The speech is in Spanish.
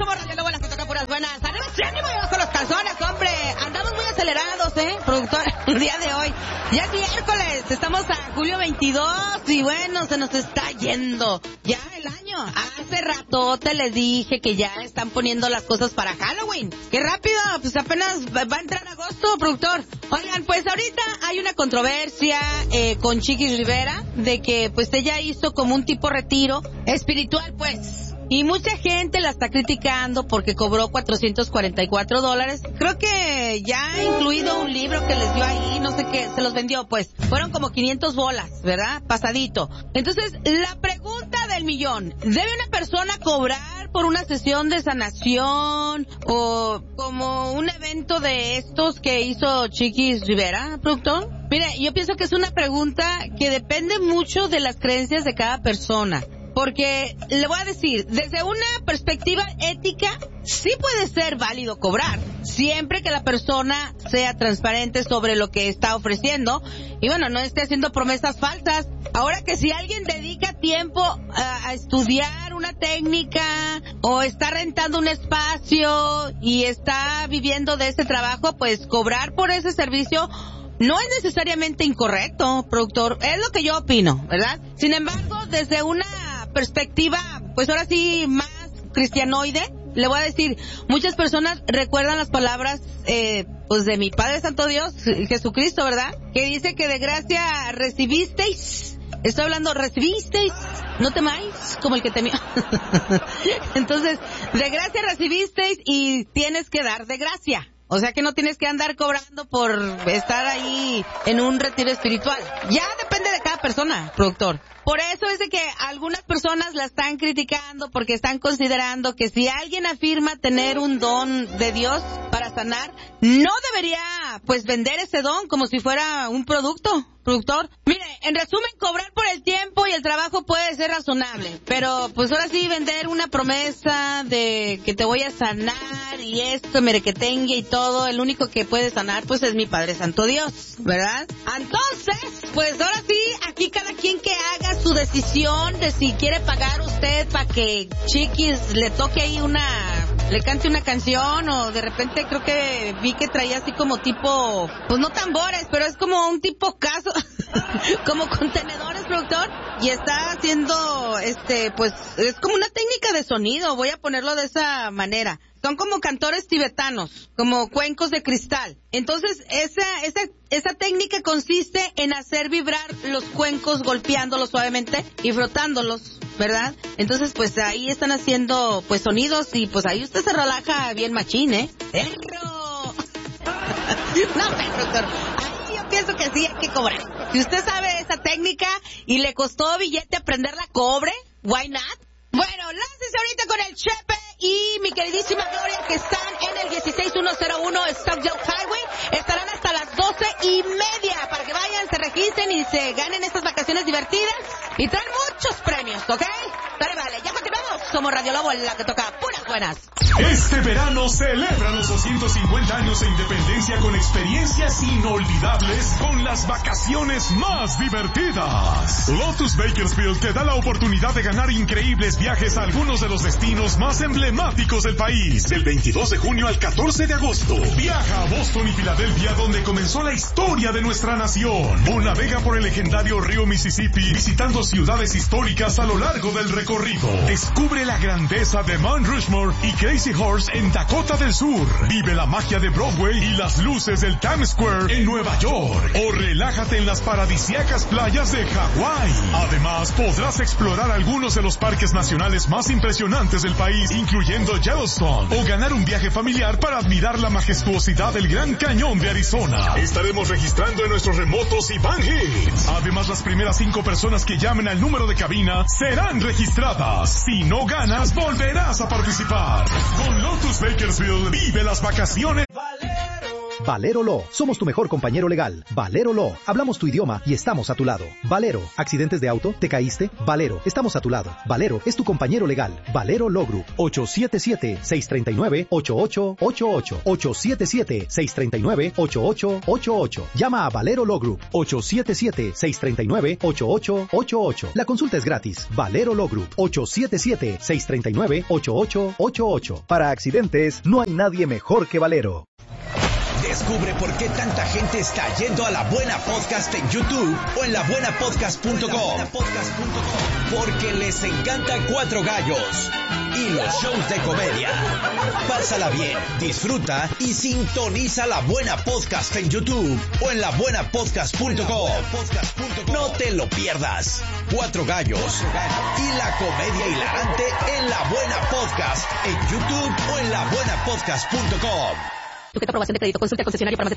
somos Radio Lobo, las que tocan puras buenas. ¡Ánimo y bajo los calzones, hombre! Andamos muy acelerados, productor, el día de hoy. Ya es miércoles, estamos a julio 22 y bueno, se nos está yendo ya el año. Hace rato te les dije que ya están poniendo las cosas para Halloween. ¡Qué rápido! Pues apenas va a entrar agosto, productor. Oigan, pues ahorita hay una controversia con Chiquis Rivera de que pues ella hizo como un tipo retiro espiritual, pues. Y mucha gente la está criticando porque cobró $444. Creo que ya incluido un libro que les dio ahí, no sé qué, se los vendió, pues. Fueron como 500 bolas, ¿verdad? Pasadito. Entonces, la pregunta del millón, ¿debe una persona cobrar por una sesión de sanación o como un evento de estos que hizo Chiquis Rivera, productor? Mire, yo pienso que es una pregunta que depende mucho de las creencias de cada persona. Porque, le voy a decir, desde una perspectiva ética, sí puede ser válido cobrar, siempre que la persona sea transparente sobre lo que está ofreciendo y bueno, no esté haciendo promesas falsas. Ahora que si alguien dedica tiempo a estudiar una técnica o está rentando un espacio y está viviendo de ese trabajo, pues cobrar por ese servicio no es necesariamente incorrecto, productor. Es lo que yo opino, ¿verdad? Sin embargo, desde una perspectiva, pues ahora sí, más cristianoide, le voy a decir, muchas personas recuerdan las palabras, pues de mi Padre Santo Dios, Jesucristo, ¿verdad? Que dice que de gracia recibisteis. Estoy hablando, recibisteis, no temáis, como el que temía. Entonces, de gracia recibisteis y tienes que dar de gracia. O sea que no tienes que andar cobrando por estar ahí en un retiro espiritual. Ya depende de cada persona, productor. Por eso es de que algunas personas la están criticando porque están considerando que si alguien afirma tener un don de Dios para sanar, no debería pues vender ese don como si fuera un producto, productor. Mire, en resumen, cobrar por el tiempo y el trabajo puede ser razonable, pero pues ahora sí vender una promesa de que te voy a sanar y esto, merequetengue y todo, el único que puede sanar pues es mi Padre Santo Dios, ¿verdad? Entonces, pues ahora sí, aquí cada quien que haga su decisión de si quiere pagar usted para que Chiquis le toque ahí le cante una canción o de repente creo que vi que traía así como tipo, pues no tambores, pero es como un tipo caso, como contenedores, productor, y está haciendo, pues es como una técnica de sonido, voy a ponerlo de esa manera. Son como cantores tibetanos, como cuencos de cristal. Entonces, esa técnica consiste en hacer vibrar los cuencos golpeándolos suavemente y frotándolos, ¿verdad? Entonces, pues ahí están haciendo, pues, sonidos y pues ahí usted se relaja bien machín, ¿eh? ¡Perro! No, doctor. Ahí yo pienso que sí hay que cobrar. Si usted sabe esa técnica y le costó billete aprenderla, cobre. ¿Why not? Bueno, láncese ahorita con el Chepe y mi queridísima Gloria, que están en el 16101 Stockdale Highway. Estarán hasta las 12:30 para que vayan, se registren y se ganen estas vacaciones divertidas. Y traen muchos premios, ¿ok? Dale, vale, ya continuamos. Somos Radio Lobo, la que toca puras buenas. Este verano celebra los 250 años de independencia con experiencias inolvidables con las vacaciones más divertidas. Lotus Bakersfield te da la oportunidad de ganar increíbles viajes a algunos de los destinos más emblemáticos del país. Del 22 de junio al 14 de agosto. Viaja a Boston y Filadelfia, donde comenzó la historia de nuestra nación. O navega por el legendario río Mississippi, visitando ciudades históricas a lo largo del recorrido. Descubre la grandeza de Mount Rushmore y Crazy Horse en Dakota del Sur. Vive la magia de Broadway y las luces del Times Square en Nueva York. O relájate en las paradisíacas playas de Hawái. Además, podrás explorar algunos de los parques nacionales más impresionantes del país, incluyendo Yellowstone. O ganar un viaje familiar para admirar la majestuosidad del Gran Cañón de Arizona. Estaremos registrando en nuestros remotos y Van Hits. Además, las primeras 5 personas que llamen al número de cabina serán registradas. Si no ganas, volverás a participar. Con Lotus Bakersfield, vive las vacaciones. Valero Law. Somos tu mejor compañero legal. Valero Law. Hablamos tu idioma y estamos a tu lado. Valero. ¿Accidentes de auto? ¿Te caíste? Valero. Estamos a tu lado. Valero es tu compañero legal. Valero Law Group. 877-639-8888. 877-639-8888. Llama a Valero Law Group. 877-639-8888. La consulta es gratis. Valero Law Group. 877-639-8888. Para accidentes, no hay nadie mejor que Valero. Descubre por qué tanta gente está yendo a La Buena Podcast en YouTube o en labuenapodcast.com. Porque les encanta Cuatro Gallos y los shows de comedia. Pásala bien, disfruta y sintoniza La Buena Podcast en YouTube o en labuenapodcast.com. No te lo pierdas. Cuatro Gallos y la comedia hilarante en La Buena Podcast en YouTube o en labuenapodcast.com. Sujeta a aprobación de crédito. Consulta al concesionario para más